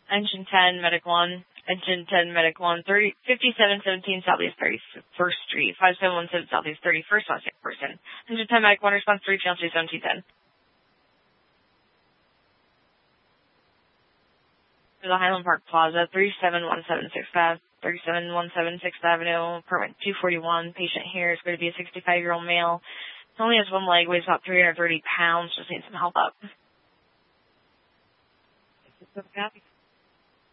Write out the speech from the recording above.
Engine 10, Medic 1. Engine 10, Medic 1, 5717 Southeast 31st Street, 5717 Southeast 31st, on sick person. Engine 10, Medic 1, response 3, channel 2, 1710. To the Highland Park Plaza, 371765, 3717 Avenue, apartment 241. Patient here is going to be a 65-year-old male. He only has one leg, weighs about 330 pounds, just needs some help up. Copy.